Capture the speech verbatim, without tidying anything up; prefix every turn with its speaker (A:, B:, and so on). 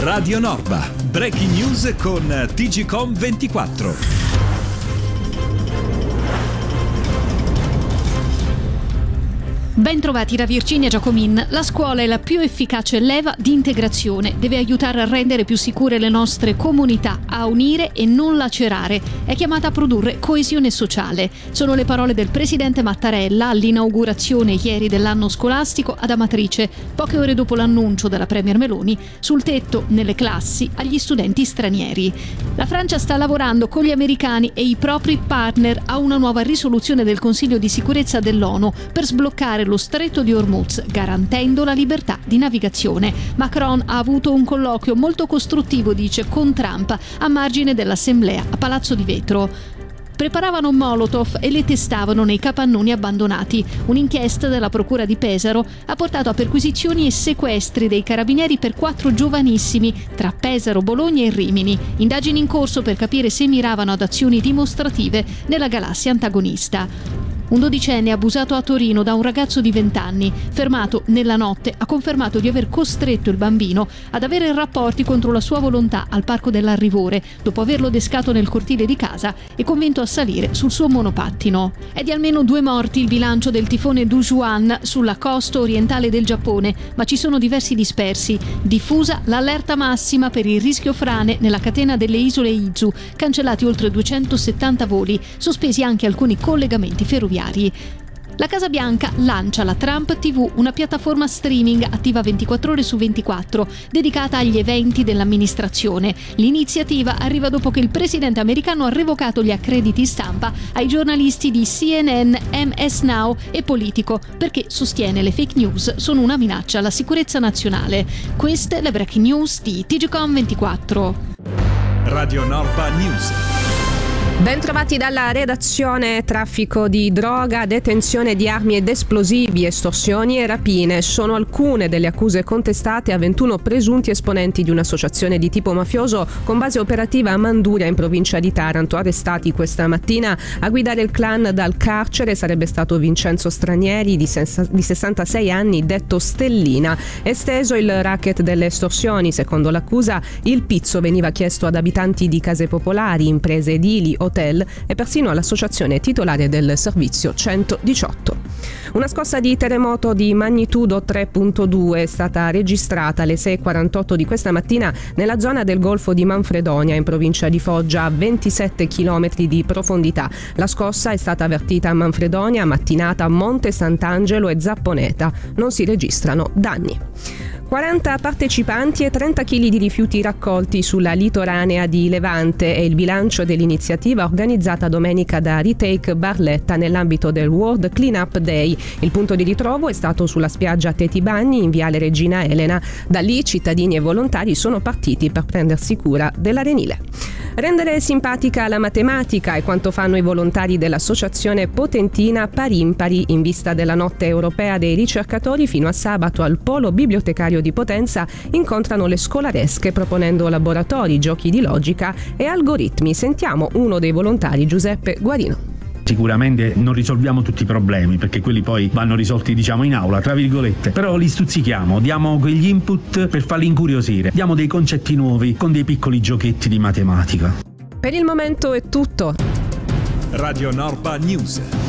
A: Radio Norba, breaking news con T G Com ventiquattro.
B: Ben trovati da Virginia Giacomin. La scuola è la più efficace leva di integrazione. Deve aiutare a rendere più sicure le nostre comunità, a unire e non lacerare. È chiamata a produrre coesione sociale. Sono le parole del presidente Mattarella all'inaugurazione ieri dell'anno scolastico ad Amatrice, poche ore dopo l'annuncio della premier Meloni sul tetto nelle classi agli studenti stranieri. La Francia sta lavorando con gli americani e i propri partner a una nuova risoluzione del Consiglio di sicurezza dell'ONU per sbloccare lo stretto di Hormuz, garantendo la libertà di navigazione. Macron ha avuto un colloquio molto costruttivo, dice, con Trump a margine dell'assemblea a Palazzo di Vetro. Preparavano Molotov e le testavano nei capannoni abbandonati. Un'inchiesta della procura di Pesaro ha portato a perquisizioni e sequestri dei carabinieri per quattro giovanissimi tra Pesaro, Bologna e Rimini. Indagini in corso per capire se miravano ad azioni dimostrative nella galassia antagonista. Un dodicenne abusato a Torino da un ragazzo di venti anni, fermato nella notte, ha confermato di aver costretto il bambino ad avere rapporti contro la sua volontà al Parco dell'Arrivore, dopo averlo descato nel cortile di casa e convinto a salire sul suo monopattino. È di almeno due morti il bilancio del tifone Dujuan sulla costa orientale del Giappone, ma ci sono diversi dispersi. Diffusa l'allerta massima per il rischio frane nella catena delle isole Izu, cancellati oltre duecentosettanta voli, sospesi anche alcuni collegamenti ferroviari. La Casa Bianca lancia la Trump tivù, una piattaforma streaming attiva ventiquattro ore su ventiquattro, dedicata agli eventi dell'amministrazione. L'iniziativa arriva dopo che il presidente americano ha revocato gli accrediti stampa ai giornalisti di C N N, M S Now e Politico, perché sostiene le fake news sono una minaccia alla sicurezza nazionale. Queste le breaking news di T G Com ventiquattro.
A: Radio Norba News.
C: Ben trovati dalla redazione. Traffico di droga, detenzione di armi ed esplosivi, estorsioni e rapine sono alcune delle accuse contestate a ventuno presunti esponenti di un'associazione di tipo mafioso con base operativa a Manduria in provincia di Taranto. Arrestati questa mattina a guidare il clan dal carcere sarebbe stato Vincenzo Stranieri di sessantasei anni, detto Stellina. Esteso il racket delle estorsioni, secondo l'accusa il pizzo veniva chiesto ad abitanti di case popolari, imprese edili, hotel e persino all'associazione titolare del servizio centodiciotto. Una scossa di terremoto di magnitudo tre virgola due è stata registrata alle sei e quarantotto di questa mattina nella zona del Golfo di Manfredonia in provincia di Foggia a ventisette chilometri di profondità. La scossa è stata avvertita a Manfredonia, Mattinata, Monte Sant'Angelo e Zapponeta. Non si registrano danni. quaranta partecipanti e trenta chili di rifiuti raccolti sulla litoranea di Levante è il bilancio dell'iniziativa organizzata domenica da Retake Barletta nell'ambito del World Cleanup Day. Il punto di ritrovo è stato sulla spiaggia Teti Bagni in viale Regina Elena. Da lì cittadini e volontari sono partiti per prendersi cura dell'arenile. Rendere simpatica la matematica è quanto fanno i volontari dell'associazione potentina Parimpari in vista della notte europea dei ricercatori. Fino a sabato al Polo Bibliotecario di Potenza incontrano le scolaresche proponendo laboratori, giochi di logica e algoritmi. Sentiamo uno dei volontari, Giuseppe Guarino.
D: Sicuramente non risolviamo tutti i problemi perché quelli poi vanno risolti, diciamo, in aula, tra virgolette, però li stuzzichiamo, diamo quegli input per farli incuriosire, diamo dei concetti nuovi con dei piccoli giochetti di matematica.
C: Per il momento è tutto.
A: Radio Norba News.